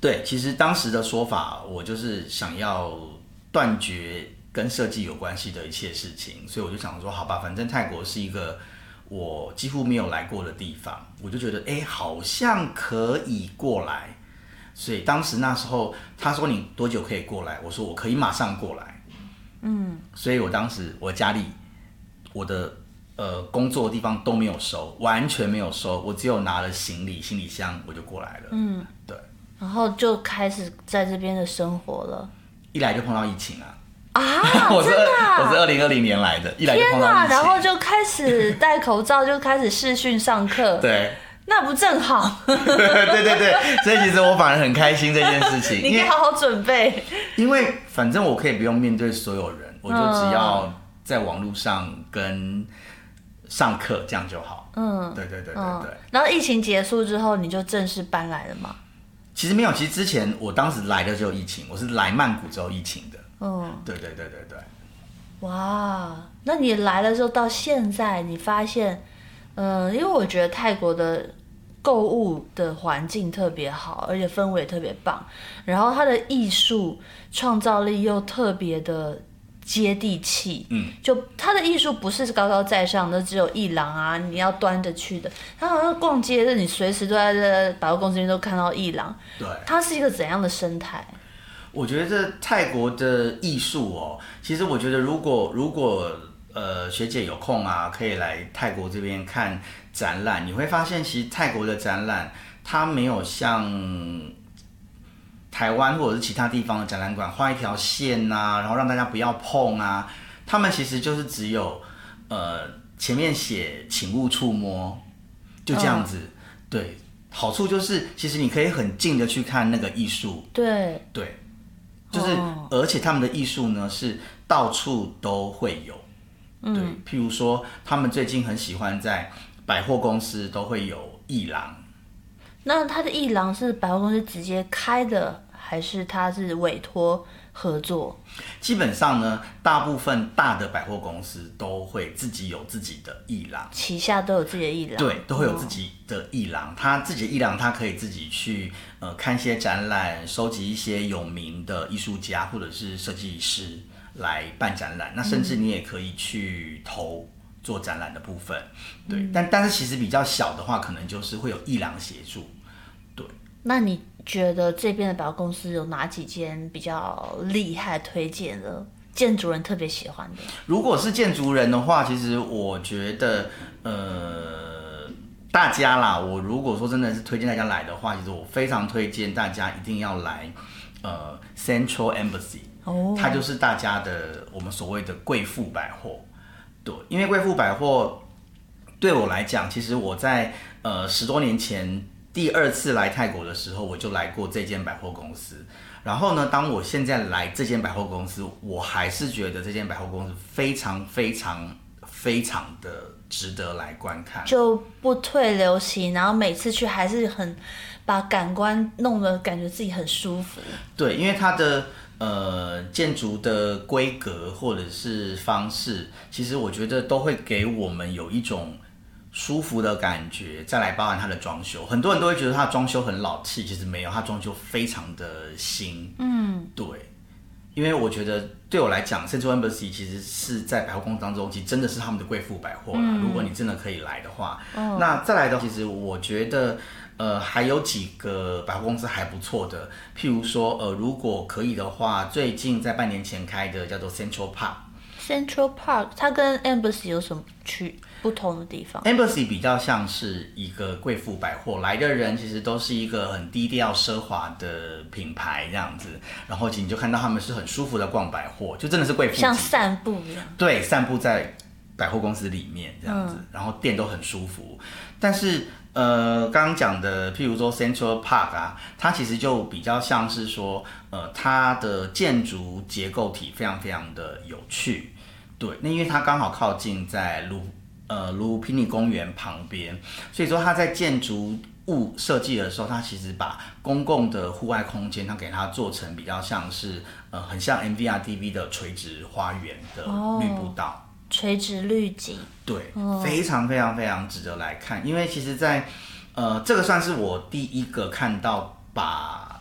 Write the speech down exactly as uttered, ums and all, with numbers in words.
对，其实当时的说法，我就是想要断绝跟设计有关系的一切事情，所以我就想说，好吧，反正泰国是一个我几乎没有来过的地方，我就觉得，哎，好像可以过来。所以当时那时候他说你多久可以过来，我说我可以马上过来。嗯，所以我当时我家里我的呃工作的地方都没有收，完全没有收，我只有拿了行李行李箱我就过来了。嗯，对。 然后就开始在这边的生活了。 一来就碰到疫情啊！ 啊， 我是真的、啊、 我是二零二零年来的，一来就碰到疫情， 天哪，然后就开始戴口罩，就开始视讯上课。 对， 那不正好？ 对对对，所以其实我反而很开心这件事情。 你可以好好准备， 因为反正我可以不用面对所有人，我就只要在网络上跟上课这样就好。嗯，对对对对对、嗯。 然后疫情结束之后，你就正式搬来了吗？ 其实没有，其实之前我当时来的时候疫情，我是来曼谷之后疫情的。嗯，对对对对对。 哇，那你来了之后到现在，你发现，嗯、呃，因为我觉得泰国的购物的环境特别好，而且氛围也特别棒，然后它的艺术创造力又特别的接地气。嗯，就它的艺术不是高高在上的，只有一廊啊，你要端着去的。它好像逛街的，你随时都在这百货公司里面都看到一廊。 对， 它是一个怎样的生态？ 我觉得泰国的艺术哦，其实我觉得如果如果呃学姐有空啊，可以来泰国这边看展览，你会发现其实泰国的展览它没有像台湾或者是其他地方的展览馆画一条线啊，然后让大家不要碰啊，他们其实就是只有呃前面写请勿触摸，就这样子。嗯、对，好处就是其实你可以很近的去看那个艺术。 对对。就是，而且他们的艺术呢是到处都会有，嗯、对，譬如说他们最近很喜欢在百货公司都会有艺廊。 那他的艺廊是百货公司直接开的，还是他是委托合作？ 基本上呢，大部分大的百货公司都会自己有自己的艺廊， 旗下都有自己的艺廊， 对，都会有自己的艺廊。哦、他自己的艺廊，他可以自己去呃看一些展览，收集一些有名的艺术家或者是设计师来办展览。那甚至你也可以去投做展览的部分，对。嗯、但但是其实比较小的话，可能就是会有艺廊协助，对。 那你觉得这边的百货公司有哪几间比较厉害推荐的？建筑人特别喜欢的？ 如果是建筑人的话，其实我觉得，呃，大家啦，我如果说真的是推荐大家来的话，其实我非常推荐大家一定要来，呃 ，Central Embassy，哦，它就是大家的我们所谓的贵妇百货，对，因为贵妇百货对我来讲，其实我在呃十多年前。第二次来泰国的时候，我就来过这间百货公司。然后呢，当我现在来这间百货公司，我还是觉得这间百货公司非常非常非常的值得来观看， 就不退流行，然后每次去还是很把感官弄得感觉自己很舒服。 对，因为它的呃建筑的规格或者是方式，其实我觉得都会给我们有一种舒服的感觉，再来包含它的装修，很多人都会觉得它的装修很老气，其实没有，它装修非常的新。嗯，对，因为我觉得对我来讲 ，Central Embassy 其实是在百货公司当中，其实真的是他们的贵妇百货啦。嗯、如果你真的可以来的话，哦、那再来的话，其实我觉得呃还有几个百货公司还不错的，譬如说呃如果可以的话，最近在半年前开的叫做 Central Park。Central Park 它跟 Embassy 有什么区不同的地方？ Embassy 比较像是一个贵妇百货，来的人其实都是一个很低调奢华的品牌这样子，然后你就看到他们是很舒服的逛百货，就真的是贵妇像散步一样， 对，散步在百货公司里面这样子，嗯、然后店都很舒服。但是呃，刚刚讲的，譬如说 Central Park 啊，它其实就比较像是说，呃，它的建筑结构体非常非常的有趣。对，那因为它刚好靠近在卢呃卢皮尼公园旁边，所以说它在建筑物设计的时候，它其实把公共的户外空间，它给它做成比较像是呃很像 M V R D V 的垂直花园的绿步道， 哦、垂直绿景， 对，哦、非常非常非常值得来看，因为其实在呃这个算是我第一个看到把